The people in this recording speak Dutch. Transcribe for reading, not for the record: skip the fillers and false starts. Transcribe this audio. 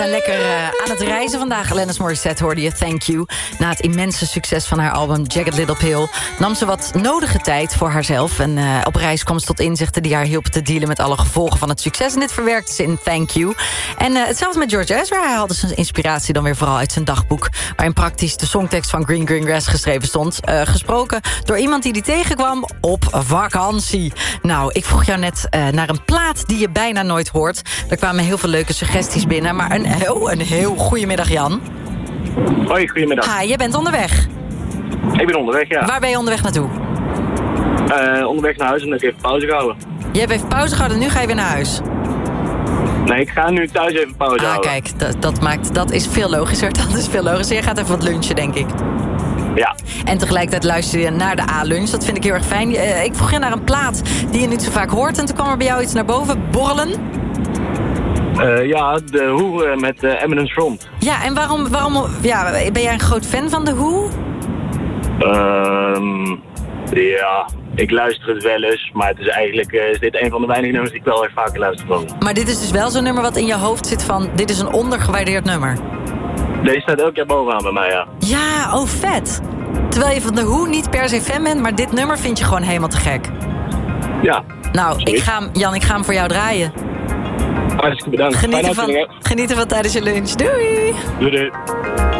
Lekker aan het reizen vandaag. Alanis Morissette hoorde je Thank You. Na het immense succes van haar album Jagged Little Pill nam ze wat nodige tijd voor haarzelf. En op reis kwam ze tot inzichten die haar hielpen te dealen met alle gevolgen van het succes. En dit verwerkte ze in Thank You. En hetzelfde met George Ezra. Hij haalde zijn inspiratie dan weer vooral uit zijn dagboek, waarin praktisch de songtekst van Green Green Grass geschreven stond. Gesproken door iemand die tegenkwam op vakantie. Nou, ik vroeg jou net naar een plaat die je bijna nooit hoort. Er kwamen heel veel leuke suggesties binnen, maar een heel goedemiddag, Jan. Hoi, goedemiddag. Jij bent onderweg. Ik ben onderweg, ja. Waar ben je onderweg naartoe? Onderweg naar huis en ik heb even pauze gehouden. Je hebt even pauze gehouden en nu ga je weer naar huis. Nee, ik ga nu thuis even pauze houden. Kijk, dat is veel logischer. Dat is veel logischer. Je gaat even wat lunchen, denk ik. Ja. En tegelijkertijd luister je naar de A-lunch. Dat vind ik heel erg fijn. Ik vroeg je naar een plaat die je niet zo vaak hoort. En toen kwam er bij jou iets naar boven borrelen. Ja, de Who met Eminence Front. Ja, en waarom ben jij een groot fan van de Who? Ja, ik luister het wel eens. Maar het is eigenlijk is dit een van de weinige nummers die ik wel erg vaak luister van. Maar dit is dus wel zo'n nummer wat in je hoofd zit van, dit is een ondergewaardeerd nummer. Deze staat elk jaar bovenaan bij mij, ja. Ja, oh vet. Terwijl je van de Who niet per se fan bent, maar dit nummer vind je gewoon helemaal te gek. Ja. Nou, ik ga hem voor jou draaien. Hartstikke bedankt. Geniet ervan tijdens je lunch. Doei! Doei.